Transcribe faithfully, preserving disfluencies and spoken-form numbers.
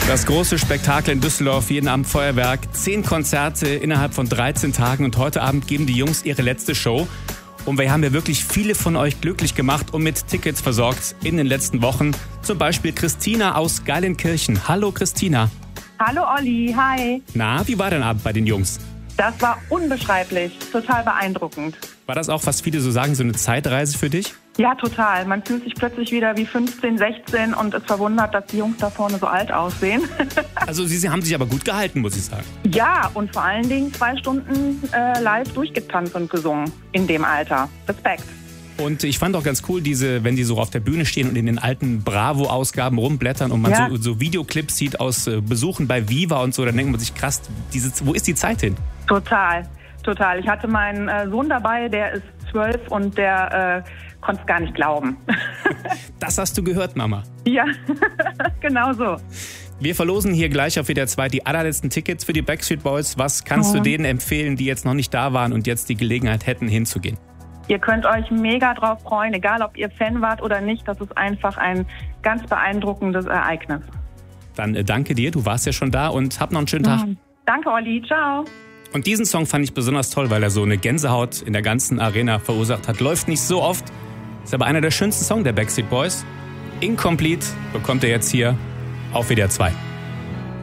Das große Spektakel in Düsseldorf, jeden Abend Feuerwerk, zehn Konzerte innerhalb von dreizehn Tagen und heute Abend geben die Jungs ihre letzte Show. Und wir haben ja wirklich viele von euch glücklich gemacht und mit Tickets versorgt in den letzten Wochen. Zum Beispiel Christina aus Geilenkirchen. Hallo Christina. Hallo Olli, hi. Na, wie war dein Abend bei den Jungs? Das war unbeschreiblich, total beeindruckend. War das auch, was viele so sagen, so eine Zeitreise für dich? Ja, total. Man fühlt sich plötzlich wieder wie fünfzehn, sechzehn und ist verwundert, dass die Jungs da vorne so alt aussehen. Also sie haben sich aber gut gehalten, muss ich sagen. Ja, und vor allen Dingen zwei Stunden äh, live durchgetanzt und gesungen in dem Alter. Respekt. Und ich fand auch ganz cool, diese, wenn die so auf der Bühne stehen und in den alten Bravo-Ausgaben rumblättern und man Ja. so, so Videoclips sieht aus äh, Besuchen bei Viva und so, dann denkt man sich, krass, diese, wo ist die Zeit hin? Total, total. Ich hatte meinen äh, Sohn dabei, der ist zwölf und der äh, konnte es gar nicht glauben. Das hast du gehört, Mama. Ja, genau so. Wir verlosen hier gleich auf W D R zwei die allerletzten Tickets für die Backstreet Boys. Was kannst du Mhm. denen empfehlen, die jetzt noch nicht da waren und jetzt die Gelegenheit hätten, hinzugehen? Ihr könnt euch mega drauf freuen, egal ob ihr Fan wart oder nicht. Das ist einfach ein ganz beeindruckendes Ereignis. Dann äh, danke dir, du warst ja schon da und hab noch einen schönen Tag. Mhm. Danke, Olli. Ciao. Und diesen Song fand ich besonders toll, weil er so eine Gänsehaut in der ganzen Arena verursacht hat. Läuft nicht so oft, ist aber einer der schönsten Songs der Backstreet Boys. Incomplete bekommt er jetzt hier auf W D R zwei.